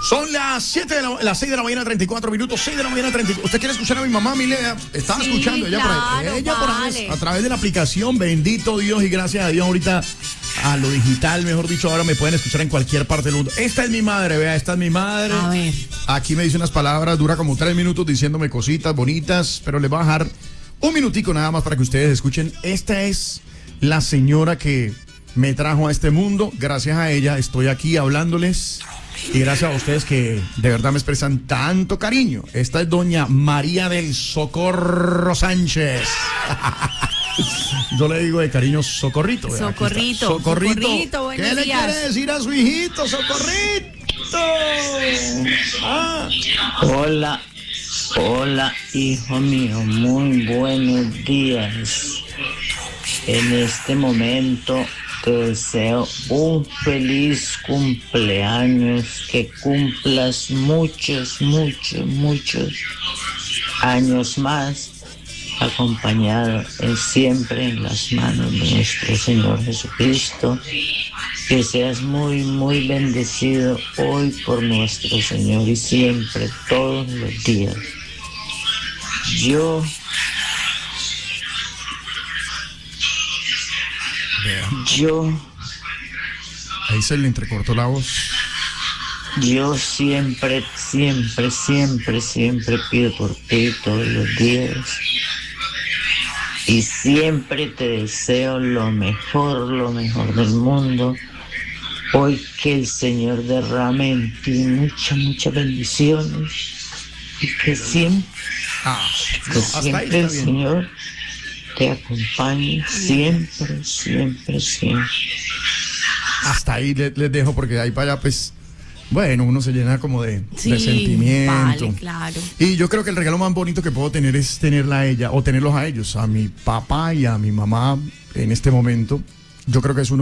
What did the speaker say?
Son las 6 de la mañana, 34 minutos, 6 de la mañana, 34. ¿Usted quiere escuchar a mi mamá, Milena? Estaba escuchando ella claro, por ahí. Ella por ahí, vale. a través de la aplicación, bendito Dios y gracias a Dios ahorita a lo digital, mejor dicho, ahora me pueden escuchar en cualquier parte del mundo. Esta es mi madre, vea, esta es mi madre. A ver. Aquí me dice unas palabras, dura como 3 minutos diciéndome cositas bonitas, pero les voy a dejar un minutico nada más para que ustedes escuchen. Esta es la señora que me trajo a este mundo. Gracias a ella estoy aquí hablándoles. Y gracias a ustedes que de verdad me expresan tanto cariño. Esta es doña María del Socorro Sánchez. Yo le digo de cariño Socorrito. Vea, Socorrito. Socorrito. Socorrito, buenos ¿Qué le días. quiere decir a su hijito, Socorrito? Ah. Hola, hijo mío, muy buenos días. En este momento te deseo un feliz cumpleaños, que cumplas muchos años más, acompañado siempre en las manos de nuestro Señor Jesucristo. Que seas muy bendecido hoy por nuestro Señor y siempre, todos los días. Ahí se le entrecortó la voz. Yo siempre pido por ti todos los días. Y siempre te deseo lo mejor del mundo. Hoy que el Señor derrame en ti muchas bendiciones. Y que siempre el Señor te acompañe siempre. Hasta ahí les dejo porque de ahí para allá pues bueno, uno se llena como de sentimiento. Vale, claro. Y yo creo que el regalo más bonito que puedo tener es tenerla a ella o tenerlos a ellos, a mi papá y a mi mamá en este momento. Yo creo que es uno